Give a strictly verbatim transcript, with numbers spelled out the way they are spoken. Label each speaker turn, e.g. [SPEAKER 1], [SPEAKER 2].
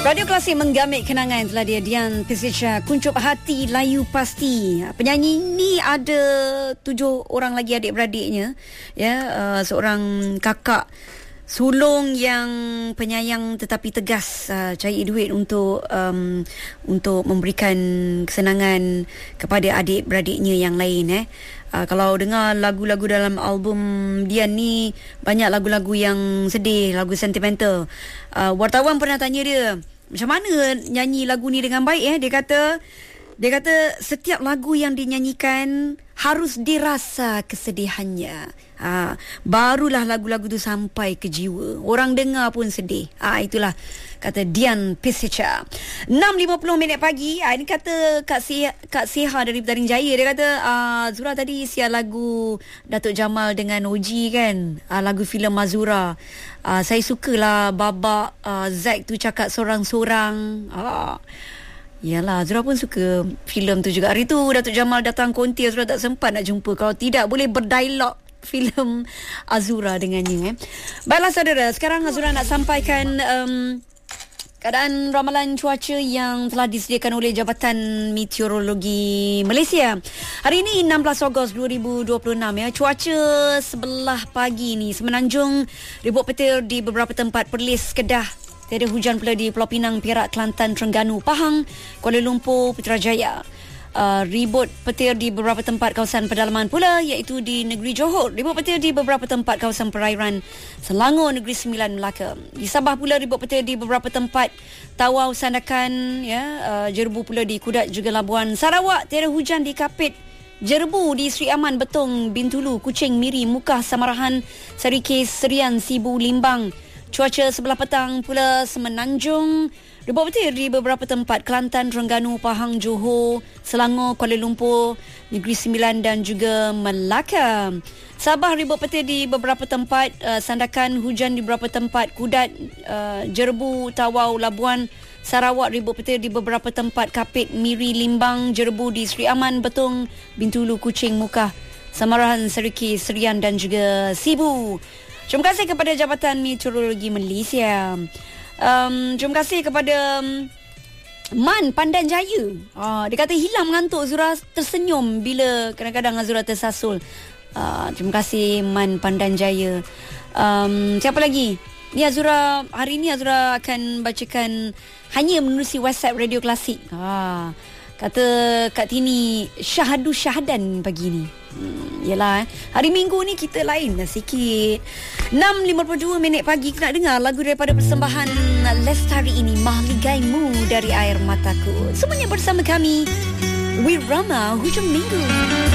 [SPEAKER 1] Radio Klasik menggamit kenangan. Telah dia Dian Piscicca, Kuncup Hati Layu Pasti. Penyanyi ni ada tujuh orang lagi adik-beradiknya, ya, uh, seorang kakak sulung yang penyayang tetapi tegas, uh, cari duit untuk um, untuk memberikan kesenangan kepada adik-beradiknya yang lain. eh Uh, kalau dengar lagu-lagu dalam album dia ni, banyak lagu-lagu yang sedih, lagu sentimental. Uh, wartawan pernah tanya dia, macam mana nyanyi lagu ni dengan baik? eh Dia kata, dia kata setiap lagu yang dinyanyikan harus dirasa kesedihannya. Ha, barulah lagu-lagu tu sampai ke jiwa. Orang dengar pun sedih. Ha, itulah kata Dian Piscicca. enam lima puluh minit pagi. Ha, ini kata Kak Seha, Kak Seha dari Petaling Jaya. Dia kata, uh, Zura tadi siar lagu Datuk Jamal dengan Oji kan, uh, lagu filem Mazura. uh, Saya sukalah babak uh, Zack tu cakap sorang-sorang. uh, Yalah, Zura pun suka filem tu juga. Hari tu Datuk Jamal datang konti, Zura tak sempat nak jumpa. Kalau tidak boleh berdialog filem Azura dengannya. eh. Baiklah saudara, sekarang Azura nak sampaikan um, keadaan ramalan cuaca yang telah disediakan oleh Jabatan Meteorologi Malaysia. Hari ini enam belas Ogos dua ribu dua puluh enam, ya. Cuaca sebelah pagi ni Semenanjung ribut petir di beberapa tempat, Perlis, Kedah, tiada hujan pula di Pulau Pinang, Perak, Kelantan, Terengganu, Pahang, Kuala Lumpur, Putrajaya. Uh, ribut petir di beberapa tempat kawasan pedalaman pula, iaitu di Negeri Johor. Ribut petir di beberapa tempat kawasan perairan Selangor, Negeri Sembilan, Melaka. Di Sabah pula ribut petir di beberapa tempat Tawau, Sandakan, ya, uh, Jerbu pula di Kudat, juga Labuan. Sarawak tiada hujan di Kapit, Jerbu, di Sri Aman, Betong, Bintulu, Kuching, Miri, Mukah, Samarahan, Serikis, Serian, Sibu, Limbang. Cuaca sebelah petang pula Semenanjung ribut petir di beberapa tempat Kelantan, Terengganu, Pahang, Johor, Selangor, Kuala Lumpur, Negeri Sembilan dan juga Melaka. Sabah ribut petir di beberapa tempat, uh, Sandakan hujan di beberapa tempat, Kudat, uh, Jerbu, Tawau, Labuan. Sarawak ribut petir di beberapa tempat, Kapit, Miri, Limbang, Jerbu, di Sri Aman, Betong, Bintulu, Kuching, Mukah, Samarahan, Serikis, Serian dan juga Sibu. Terima kasih kepada Jabatan Meteorologi Malaysia. Um, terima kasih kepada um, Man Pandan Jaya. Uh, dia kata hilang mengantuk, Zura tersenyum bila kadang-kadang Azura tersasul. Uh, terima kasih Man Pandan Jaya. Um, siapa lagi? Ni Azura, hari ni Azura akan bacakan hanya menerusi WhatsApp Radio Klasik. Uh, kata Kak Tini, syahadu syahadan pagi ni. Hmm, yelah, eh. Hari Minggu ni kita lain dah sikit. enam lima puluh dua minit pagi, kita nak dengar lagu daripada persembahan Lestari ini, Mahligaimu dari Air Mataku. Semuanya bersama kami, Wirama Hujung Minggu.